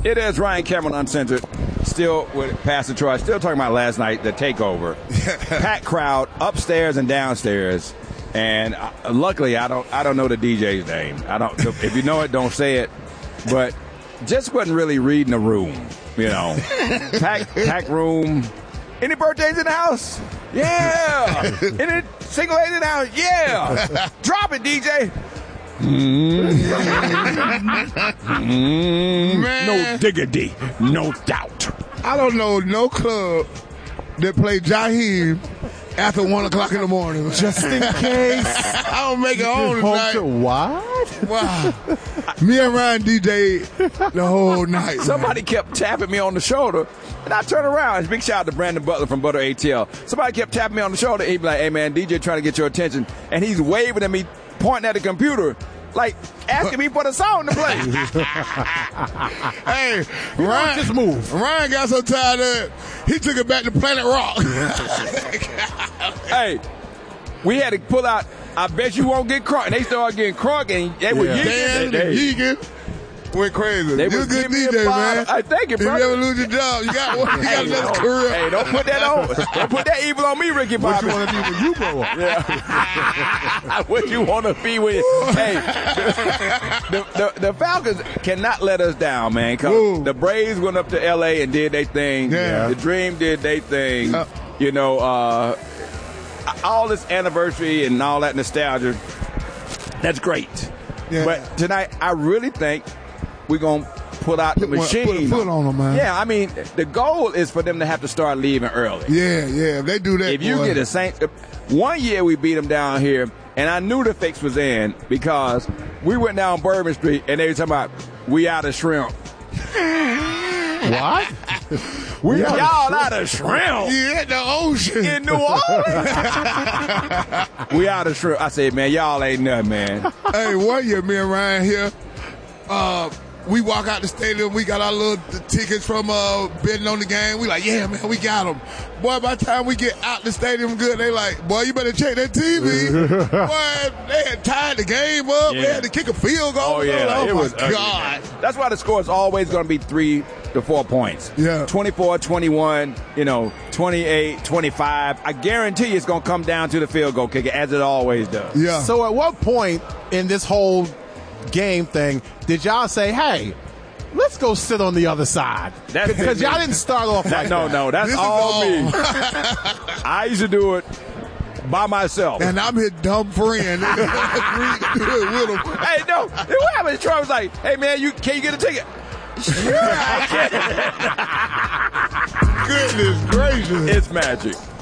It is Ryan Cameron Uncensored. Still with Pastor Troy. Still talking about last night, the takeover. Packed crowd upstairs and downstairs. And luckily, I don't know the DJ's name. I don't. If you know it, don't say it. But just wasn't really reading the room. You know, packed room. Any birthdays in the house? Yeah. Any single ladies in the house? Yeah. Drop it, DJ. No diggity, no doubt. I don't know no club that play Jaheim after 1 o'clock in the morning. Just in case. I don't make it on tonight. What? Wow. Me and Ryan DJ the whole night. Somebody kept tapping me on the shoulder, and I turned around. Big shout out to Brandon Butler from Butter ATL. Somebody kept tapping me on the shoulder. He'd be like, hey, man, DJ trying to get your attention. And he's waving at me, pointing at the computer, like asking me for the song to play. Hey, Ryan, just move. Ryan got so tired of it, he took it back to Planet Rock. Hey, we had to pull out, I bet you won't get crunk. And they started getting crunk, and they were yeeking. Went crazy. You're a good DJ, man. I thank you, if brother. you ever lose your job, you got another career. Hey, don't put that on. Don't put that evil on me, Ricky Bobby. What you want to be when you grow up? Yeah. What you want to be when hey, the Falcons cannot let us down, man. Cause the Braves went up to L.A. and did their thing. Yeah. The Dream did their thing. You know, all this anniversary and all that nostalgia, that's great. Yeah. But tonight, I really think we're going to put out the machine. Put a foot on them, man. Yeah, I mean, the goal is for them to have to start leaving early. Yeah, if they do that. If you get a Saints, one year we beat them down here, and I knew the fix was in because we went down Bourbon Street, and they were talking about, we out of shrimp. What? Y'all out of shrimp. Yeah, the ocean. In New Orleans. We out of shrimp. I said, man, y'all ain't nothing, man. Hey, 1 year, me and Ryan here, we walk out the stadium. We got our little tickets from betting on the game. We like, yeah, man, we got them. Boy, by the time we get out the stadium good, they like, boy, you better check that TV. Boy, they had tied the game up. Yeah. They had to kick a field goal. Oh, yeah. Oh, it was my God. Ugly. That's why the score is always going to be 3 to 4 points. Yeah. 24, 21, 28, 25. I guarantee you it's going to come down to the field goal kicker, as it always does. Yeah. So at what point in this whole game thing did y'all say, hey, let's go sit on the other side? Because y'all didn't start off like that. No, that's all me. I used to do it by myself. And I'm his dumb friend. Hey, no. What happened? Troy was like, hey, man, can you get a ticket? Sure, I can. Goodness gracious. It's magic.